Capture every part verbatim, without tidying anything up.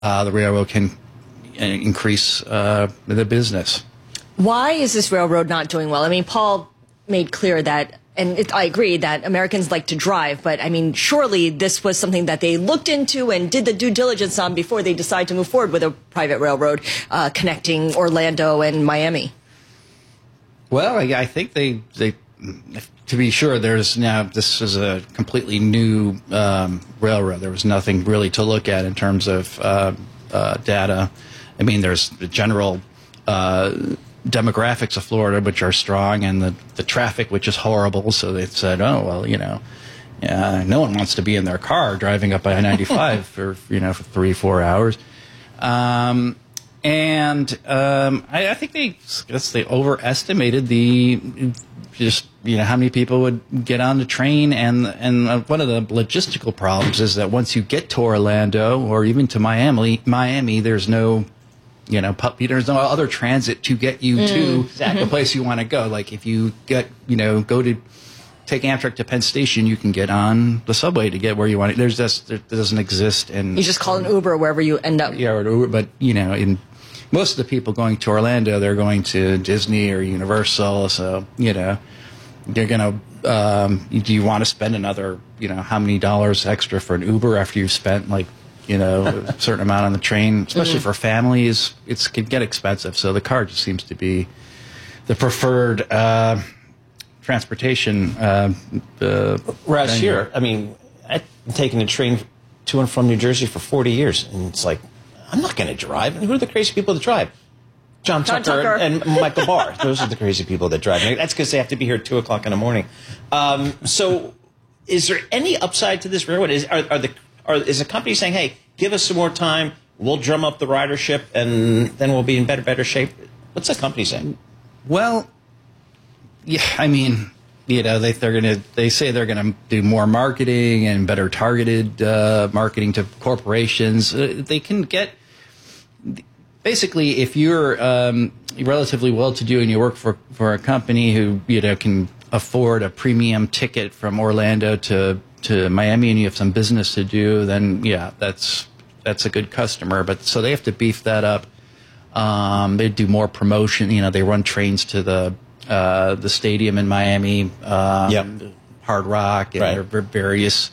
uh, the railroad can increase uh, the business. Why is this railroad not doing well? I mean, Paul made clear that, and it, I agree that Americans like to drive, but I mean, surely this was something that they looked into and did the due diligence on before they decide to move forward with a private railroad uh, connecting Orlando and Miami. Well, I, I think they, they, to be sure, there's now, this is a completely new um, railroad. There was nothing really to look at in terms of uh, uh, data. I mean, there's the general uh, demographics of Florida, which are strong, and the, the traffic, which is horrible. So they said, oh, well, you know, yeah, no one wants to be in their car driving up I ninety-five for, you know, for three, four hours. Um, and um, I, I think they, I guess they overestimated the, just, you know, how many people would get on the train. And, and one of the logistical problems is that once you get to Orlando or even to Miami, Miami, there's no, you know, there's no other transit to get you mm, to exactly. the place you want to go. Like if you get, you know, go to take Amtrak to Penn Station, you can get on the subway to get where you want it. There's just, there doesn't exist. And you just call an Uber wherever you end up. Yeah, or Uber, but, you know, in most of the people going to Orlando, they're going to Disney or Universal. So, you know, they're going to, um, do you want to spend another, you know, how many dollars extra for an Uber after you've spent like, you know, a certain amount on the train, especially mm-hmm. for families, it's can get expensive. So the car just seems to be the preferred uh, transportation. Uh, uh, Whereas here, I mean, I've been taking a train to and from New Jersey for forty years, and it's like, I'm not going to drive. And who are the crazy people that drive? John, John Tucker, Tucker. And, and Michael Barr. Those are the crazy people that drive. And that's because they have to be here at two o'clock in the morning. Um, so is there any upside to this railroad? Is, are, are the Or is the company saying, hey, give us some more time, we'll drum up the ridership, and then we'll be in better, better shape? What's the company saying? Well, yeah, I mean, you know, they, they're going to, they say they're going to do more marketing and better targeted uh, marketing to corporations. Uh, they can get, basically, if you're um, relatively well-to-do and you work for, for a company who, you know, can afford a premium ticket from Orlando to to Miami and you have some business to do, then yeah, that's that's a good customer. But so they have to beef that up. Um, they do more promotion. You know, they run trains to the uh, the stadium in Miami, um, yep. Hard Rock, and right. there are various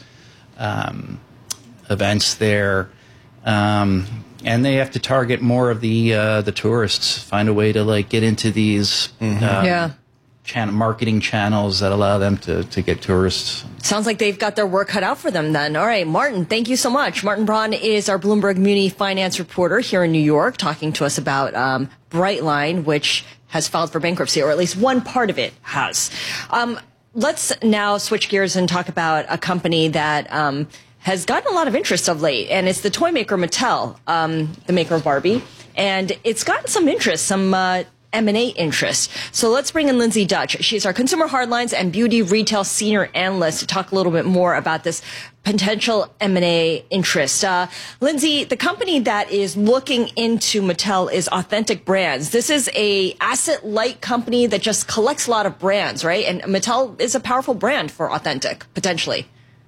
um, events there. Um, and they have to target more of the uh, the tourists. Find a way to like get into these. Mm-hmm. um, yeah. Channel, marketing channels that allow them to, to get tourists. Sounds like they've got their work cut out for them then. All right, Martin, thank you so much. Martin Braun is our Bloomberg Muni finance reporter here in New York, talking to us about um, Brightline, which has filed for bankruptcy, or at least one part of it has. Um, let's now switch gears and talk about a company that um, has gotten a lot of interest of late, and it's the toy maker Mattel, um, the maker of Barbie. And it's gotten some interest, some uh, M and A interest. So let's bring in Lindsay Dutch. She's our consumer hardlines and beauty retail senior analyst to talk a little bit more about this potential M and A interest. Uh, Lindsay, the company that is looking into Mattel is Authentic Brands. This is a asset-light company that just collects a lot of brands, right? And Mattel is a powerful brand for Authentic, potentially.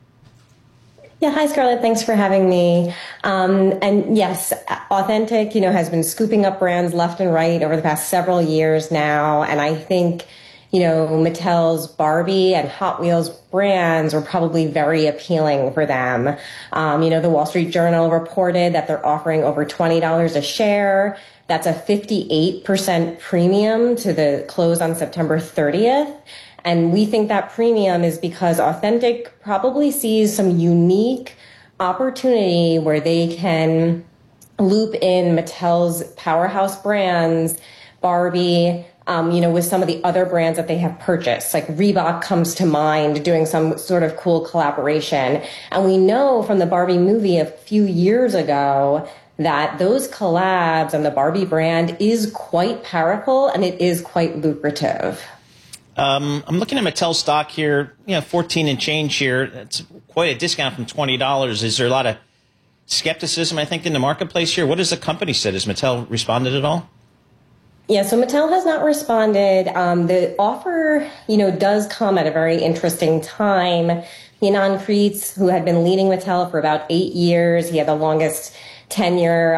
Yeah, hi, Scarlett. Thanks for having me. Um, and yes, Authentic, you know, has been scooping up brands left and right over the past several years now. And I think, you know, Mattel's Barbie and Hot Wheels brands are probably very appealing for them. Um, you know, the Wall Street Journal reported that they're offering over twenty dollars a share. That's a fifty-eight percent premium to the close on September thirtieth. And we think that premium is because Authentic probably sees some unique opportunity where they can loop in Mattel's powerhouse brands, Barbie, um, you know, with some of the other brands that they have purchased. Like Reebok comes to mind doing some sort of cool collaboration. And we know from the Barbie movie a few years ago that those collabs and the Barbie brand is quite powerful and it is quite lucrative. Um, I'm looking at Mattel stock here, you know, fourteen and change here. It's quite a discount from twenty dollars. Is there a lot of skepticism, I think, in the marketplace here? What has the company said? Has Mattel responded at all? Yeah, so Mattel has not responded. Um, the offer, you know, does come at a very interesting time. Ynon Kreiz, who had been leading Mattel for about eight years, he had the longest tenure